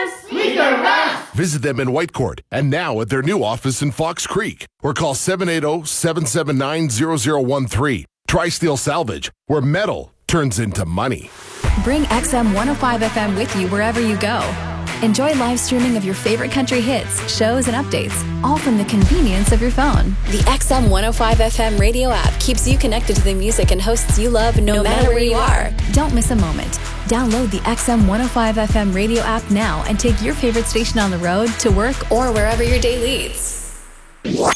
Visit them in Whitecourt and now at their new office in Fox Creek, or call 780-779-0013. Tri-Steel Salvage, where metal turns into money. Bring XM 105 FM with you wherever you go. Enjoy live streaming of your favorite country hits, shows, and updates, all from the convenience of your phone. The XM 105 FM radio app keeps you connected to the music and hosts you love no matter where you are. Don't miss a moment. Download the XM 105 FM radio app now and take your favorite station on the road, to work, or wherever your day leads.